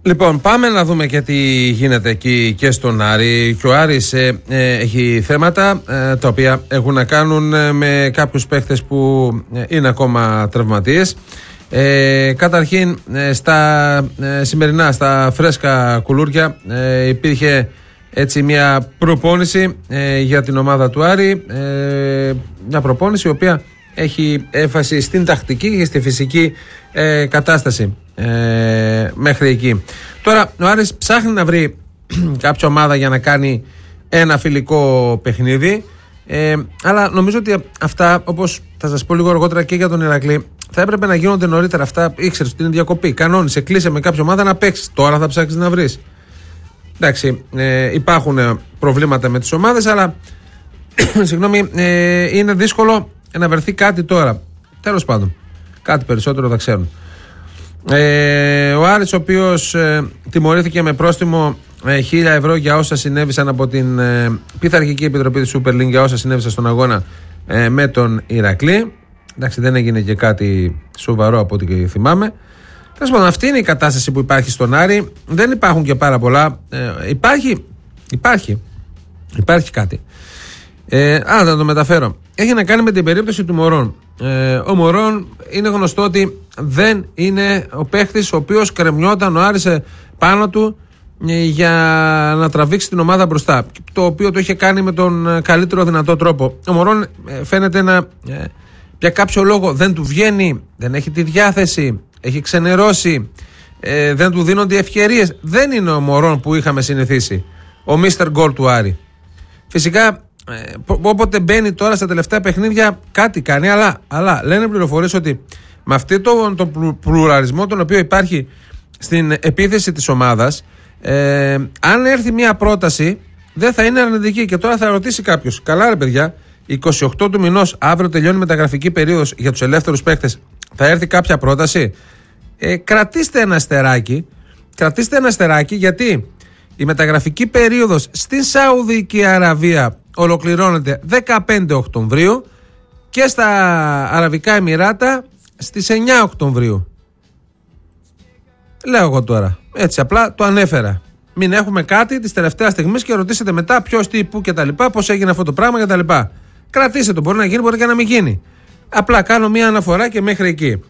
Λοιπόν, πάμε να δούμε και τι γίνεται εκεί και στον Άρη. Και ο Άρης έχει θέματα τα οποία έχουν να κάνουν με κάποιους παίχτες που είναι ακόμα τραυματίες. Καταρχήν στα σημερινά, στα φρέσκα κουλούρια υπήρχε έτσι μια προπόνηση για την ομάδα του Άρη, μια προπόνηση η οποία έχει έμφαση στην τακτική και στη φυσική κατάσταση μέχρι εκεί. Τώρα ο Άρης ψάχνει να βρει κάποια ομάδα για να κάνει ένα φιλικό παιχνίδι, αλλά νομίζω ότι αυτά, όπως θα σας πω λίγο αργότερα και για τον Ηρακλή, θα έπρεπε να γίνονται νωρίτερα. Αυτά ήξερες ότι είναι διακοπή. Κανόνισε, κλείσε με κάποια ομάδα να παίξεις. Τώρα θα ψάξεις να βρεις. Εντάξει, υπάρχουν προβλήματα με τις ομάδες, αλλά συγγνώμη, είναι δύσκολο να βρεθεί κάτι τώρα. Τέλος πάντων, κάτι περισσότερο θα ξέρουν. Ο Άρης, ο οποίος τιμωρήθηκε με πρόστιμο 1.000 ευρώ για όσα συνέβησαν από την Πειθαρχική Επιτροπή της Super League, για όσα συνέβησαν στον αγώνα με τον Ηρακλή. Εντάξει, δεν έγινε και κάτι σοβαρό από ό,τι θυμάμαι. Τέλος πάντων, αυτή είναι η κατάσταση που υπάρχει στον Άρη. Δεν υπάρχουν και πάρα πολλά. Υπάρχει κάτι. Θα το μεταφέρω. Έχει να κάνει με την περίπτωση του Μωρόν. Ο Μωρόν είναι γνωστό ότι δεν είναι ο παίχτης ο οποίος κρεμιόταν ο Άρης πάνω του για να τραβήξει την ομάδα μπροστά, το οποίο το είχε κάνει με τον καλύτερο δυνατό τρόπο. Ο Μωρόν φαίνεται να για κάποιο λόγο δεν του βγαίνει, δεν έχει τη διάθεση, έχει ξενερώσει, δεν του δίνονται ευκαιρίες. Δεν είναι ο Μωρόν που είχαμε συνηθίσει, ο Mr. Goal του Άρη. Φυσικά όποτε μπαίνει τώρα στα τελευταία παιχνίδια κάτι κάνει, αλλά λένε πληροφορίες ότι με αυτή τον πλουραλισμό τον οποίο υπάρχει στην επίθεση της ομάδας, αν έρθει μια πρόταση δεν θα είναι αρνητική. Και τώρα θα ρωτήσει κάποιος, καλά ρε παιδιά, 28 του μηνός, αύριο τελειώνει η μεταγραφική περίοδος για τους ελεύθερους παίκτες, θα έρθει κάποια πρόταση? Κρατήστε ένα αστεράκι, γιατί η μεταγραφική περίοδος στην Σαουδική Αραβία ολοκληρώνεται 15 Οκτωβρίου και στα Αραβικά Εμιράτα στις 9 Οκτωβρίου. Λέω εγώ τώρα, έτσι απλά το ανέφερα. Μην έχουμε κάτι της τελευταίας στιγμής και ρωτήσετε μετά ποιος, τι, πού και τα λοιπά, πώς έγινε αυτό το πράγμα και τα λοιπά. Κρατήστε το, μπορεί να γίνει, μπορεί και να μην γίνει. Απλά κάνω μια αναφορά και μέχρι εκεί.